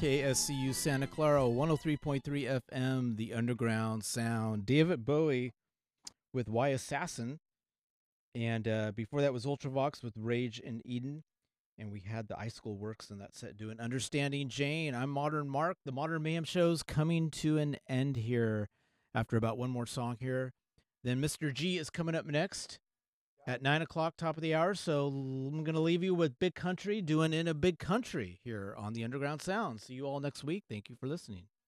KSCU Santa Clara, 103.3 FM, The Underground Sound. David Bowie with Why Assassin. And before that was Ultravox with Rage in Eden. And we had the Ice School Works in that set doing Understanding Jane. I'm Modern Mark. The Modern Mayhem Show's coming to an end here after about one more song here. Then Mr. G is coming up next at 9 o'clock, top of the hour. So I'm going to leave you with Big Country doing In a Big Country here on the Underground Sound. See you all next week. Thank you for listening.